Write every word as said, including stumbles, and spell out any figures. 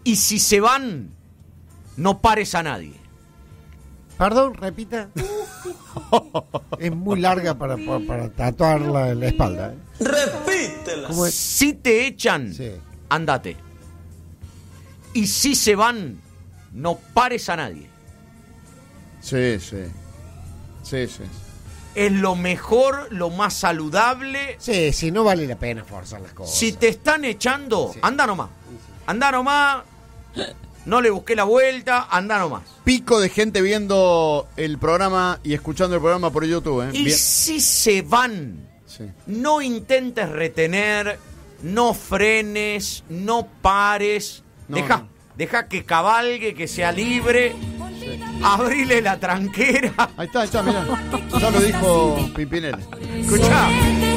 Y si se van, no pares a nadie. Perdón, repita. Es muy larga para, para, para tatuarla en la espalda. ¿eh? Repítela. ¿Cómo es? Si te echan, Sí. andate. Y si se van, no pares a nadie. Sí, sí. Sí, sí. Es lo mejor, lo más saludable. Sí, sí, no vale la pena forzar las cosas. Si te están echando, Sí. anda nomás. Anda nomás. No le busqué la vuelta, anda nomás. Pico de gente viendo el programa y escuchando el programa por YouTube, ¿eh? Y Bien. si se van, Sí. no intentes retener, no frenes, no pares. No, deja, no. deja que cabalgue, que sea libre. Abrile la tranquera. Ahí está, ahí está, mirá. Ya lo dijo Pimpinela. Escuchá.